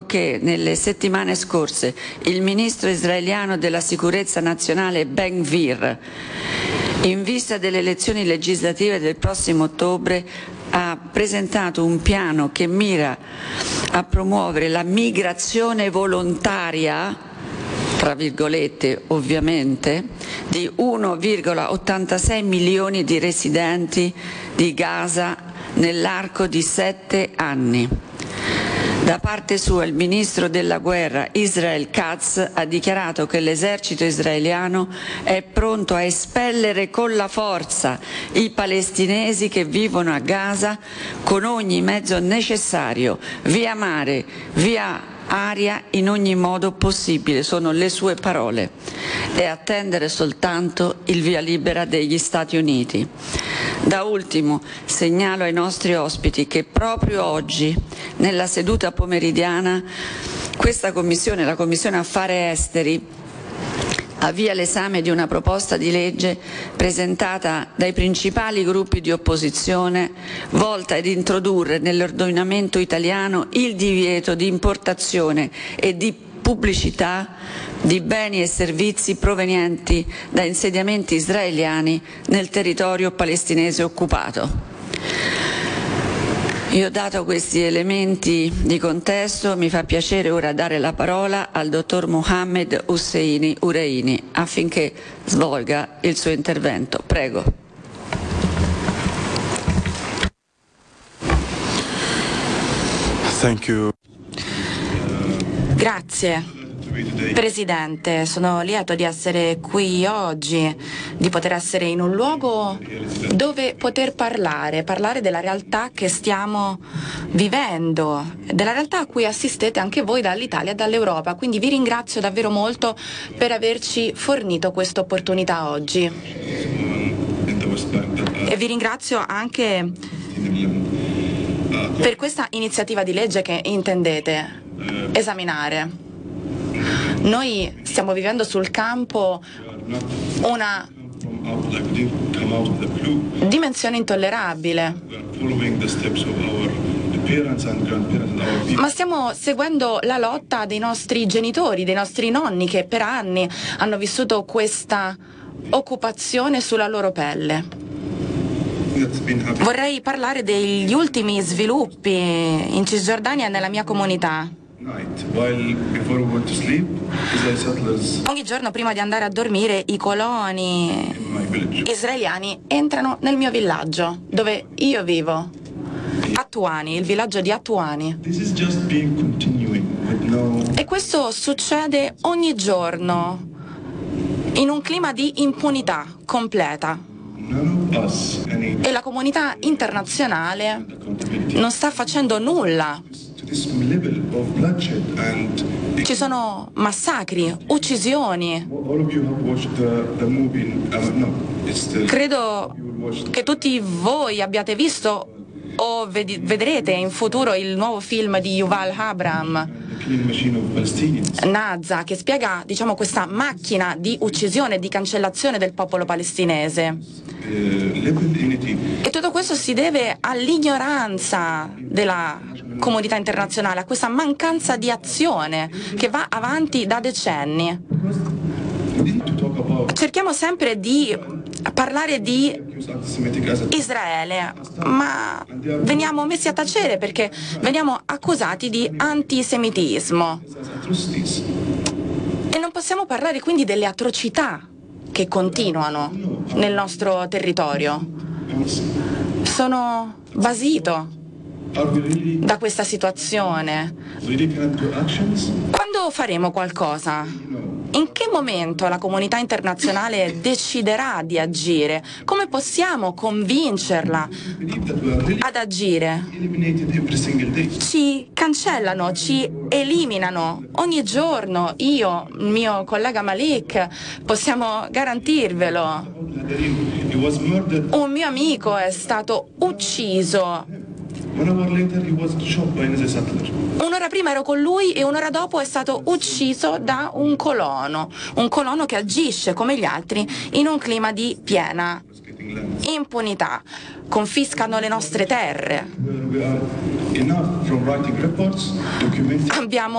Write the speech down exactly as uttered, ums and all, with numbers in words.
che nelle settimane scorse il ministro israeliano della sicurezza nazionale Ben Gvir, in vista delle elezioni legislative del prossimo ottobre, ha presentato un piano che mira a promuovere la migrazione volontaria, tra virgolette ovviamente, di uno virgola ottantasei milioni di residenti di Gaza nell'arco di sette anni. Da parte sua il ministro della guerra Israel Katz ha dichiarato che l'esercito israeliano è pronto a espellere con la forza i palestinesi che vivono a Gaza con ogni mezzo necessario, via mare, via aria, in ogni modo possibile, sono le sue parole, e attendere soltanto il via libera degli Stati Uniti. Da ultimo segnalo ai nostri ospiti che proprio oggi, nella seduta pomeridiana, questa Commissione, la Commissione Affari Esteri, avvia l'esame di una proposta di legge presentata dai principali gruppi di opposizione volta ad introdurre nell'ordinamento italiano il divieto di importazione e di pubblicità di beni e servizi provenienti da insediamenti israeliani nel territorio palestinese occupato. Io ho dato questi elementi di contesto, mi fa piacere ora dare la parola al dottor Mohammed Husseini Ureini affinché svolga il suo intervento. Prego. Thank you. Grazie. Presidente, sono lieto di essere qui oggi, di poter essere in un luogo dove poter parlare, parlare della realtà che stiamo vivendo, della realtà a cui assistete anche voi dall'Italia e dall'Europa. Quindi vi ringrazio davvero molto per averci fornito questa opportunità oggi. E vi ringrazio anche per questa iniziativa di legge che intendete esaminare. Noi stiamo vivendo sul campo una dimensione intollerabile, ma stiamo seguendo la lotta dei nostri genitori, dei nostri nonni che per anni hanno vissuto questa occupazione sulla loro pelle. Vorrei parlare degli ultimi sviluppi in Cisgiordania e nella mia comunità. Ogni giorno prima di andare a dormire i coloni israeliani entrano nel mio villaggio, dove io vivo, Atuani, il villaggio di Atuani. E questo succede ogni giorno, in un clima di impunità completa. E la comunità internazionale non sta facendo nulla. Ci sono massacri, uccisioni. Credo che tutti voi abbiate visto o ved- vedrete in futuro il nuovo film di Yuval Abraham, Naza, che spiega, diciamo, questa macchina di uccisione e di cancellazione del popolo palestinese. E tutto questo si deve all'ignoranza della comunità internazionale, a questa mancanza di azione che va avanti da decenni. Cerchiamo sempre di parlare di Israele, ma veniamo messi a tacere perché veniamo accusati di antisemitismo. E non possiamo parlare quindi delle atrocità che continuano nel nostro territorio. Sono basito da questa situazione. Quando faremo qualcosa? In che momento la comunità internazionale deciderà di agire? Come possiamo convincerla ad agire? Ci cancellano, ci eliminano ogni giorno. Io, il mio collega Malik, possiamo garantirvelo. Un mio amico è stato ucciso. Un'ora prima ero con lui e un'ora dopo è stato ucciso da un colono, un colono che agisce come gli altri in un clima di piena impunità. Confiscano le nostre terre. Abbiamo